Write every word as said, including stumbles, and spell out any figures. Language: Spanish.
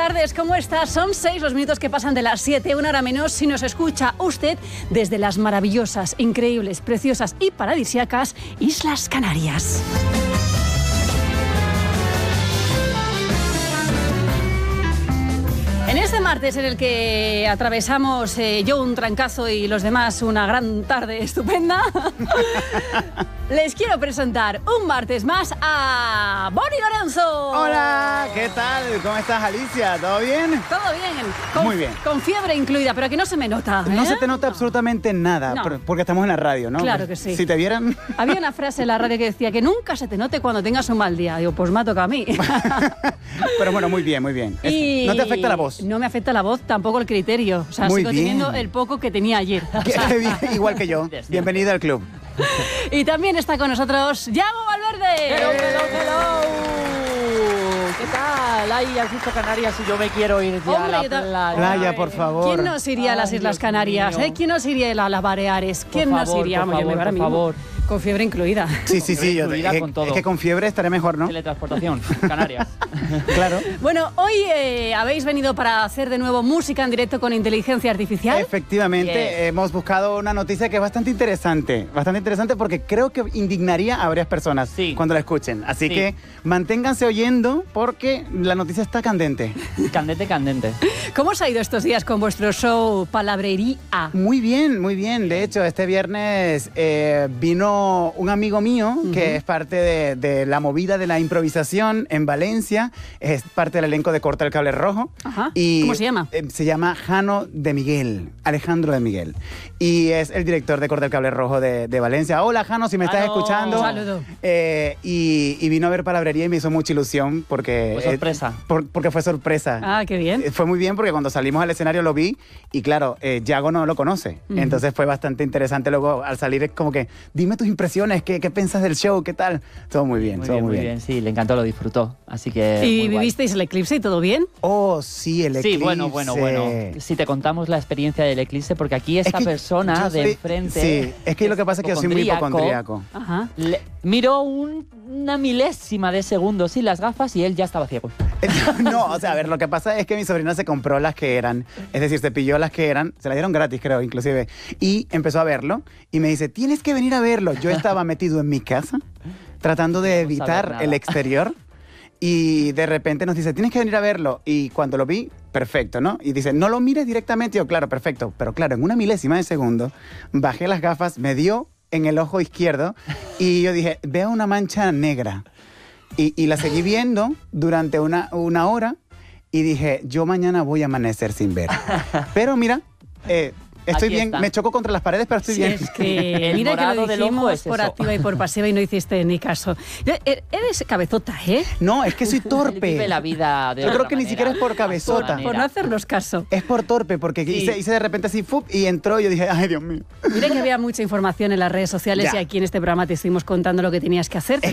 tardes, ¿cómo estás? Son seis los minutos que pasan de las siete, una hora menos, si nos escucha usted desde las maravillosas, increíbles, preciosas y paradisíacas Islas Canarias. En este martes en el que atravesamos eh, yo un trancazo y los demás una gran tarde estupenda, les quiero presentar un martes más a Boni Lorenzo. Hola, ¿qué tal? ¿Cómo estás, Alicia? ¿Todo bien? Todo bien. Con, Muy bien. Con fiebre incluida, pero aquí no se me nota. ¿eh? No se te nota absolutamente nada, No. porque estamos en la radio, ¿no? Claro que sí. Si te vieran... Había una frase en la radio que decía que nunca se te note cuando tengas un mal día. Digo, pues me ha tocado a mí. Pero bueno, muy bien, muy bien. Es- Y ¿No te afecta la voz? No me afecta la voz, tampoco el criterio. O sea, Muy sigo bien. teniendo el poco que tenía ayer. Qué bien, igual que yo. Bienvenida al club. Y también está con nosotros Yago Valverde. Hello, hello, hello. ¿Qué tal? Ay, has visto Canarias y yo me quiero ir ya Hombre, a la yo ta- playa. Playa, por favor. ¿Quién nos iría a las Ay, Islas Dios Canarias? mío. ¿Eh? ¿Quién nos iría a las Baleares? ¿Quién Por nos favor, iría? por Vamos, yo me voy favor, ahora por mismo favor. con fiebre incluida. Sí, sí, sí. Yo, Incluida es, con que- todo. es que con fiebre estaré mejor, ¿no? Teletransportación, Canarias. Claro. Bueno, hoy eh, habéis venido para hacer de nuevo música en directo con inteligencia artificial. Efectivamente, Yes. hemos buscado una noticia que es bastante interesante. Bastante interesante porque creo que indignaría a varias personas Sí. cuando la escuchen. Así Sí. que manténganse oyendo porque la noticia está candente. Candente, candente. ¿Cómo os ha ido estos días con vuestro show Palabrería? Muy bien, muy bien. De hecho, este viernes eh, vino un amigo mío que es parte de, de la movida de la improvisación en Valencia. Es parte del elenco de Corta el Cable Rojo. Ajá. Y, ¿Cómo se llama? eh, se llama Jano de Miguel, Alejandro de Miguel. Y es el director de Corta el Cable Rojo de, de Valencia. Hola, Jano, si me estás Jano. escuchando. Un saludo. Eh, y, y vino a ver Palabrería y me hizo mucha ilusión porque... Fue sorpresa. eh, por- porque fue sorpresa. Ah, qué bien. Eh, Fue muy bien porque cuando salimos al escenario lo vi y claro, eh, Yago no lo conoce. Ujú. Entonces fue bastante interesante luego al salir es como que, dime tus impresiones, ¿qué, qué piensas del show? ¿Qué tal? Todo muy bien, Muy todo bien, muy muy bien. bien. Sí, le encantó, lo disfrutó. Así que. ¿Y muy guay. vivisteis el eclipse y todo bien? Oh, sí, el eclipse. Sí, bueno, bueno, bueno. Si te contamos la experiencia del eclipse, porque aquí esta que persona yo de soy- enfrente. Sí, es que lo que pasa es que yo soy muy hipocondríaco. Ajá. Le- miró un- una milésima de segundo sin las gafas y él ya estaba ciego. No, o sea, a ver, lo que pasa es que mi sobrina se compró las que eran, es decir, se pilló las que eran, se las dieron gratis, creo, inclusive, y empezó a verlo y me dice, tienes que venir a verlo. Yo estaba metido en mi casa, tratando de No saber evitar nada. el exterior, y de repente nos dice, tienes que venir a verlo. Y cuando lo vi, perfecto, ¿no? Y dice, no lo mires directamente. Y yo, claro, perfecto. Pero claro, en una milésima de segundo, bajé las gafas, me dio en el ojo izquierdo y yo dije, veo una mancha negra. Y, y la seguí viendo durante una, una hora y dije, yo mañana voy a amanecer sin ver. Pero mira, eh, estoy Aquí bien, está. me choco contra las paredes, pero estoy Sí, bien. es que El mira que morado lo del ojo dijimos es por eso. activa y por pasiva y no hiciste ni caso. E- Eres cabezota, ¿eh? No, es que soy Él torpe. vive la vida de Yo otra creo que ni manera, siquiera es por a su cabezota. manera. Por no hacernos caso. Es por torpe, porque Sí. hice, hice de repente así, ¡fup! Y entró y yo dije, ay, Dios mío. Mira que había mucha información en las redes sociales Ya. y aquí en este programa te estuvimos contando lo que tenías que hacer. Es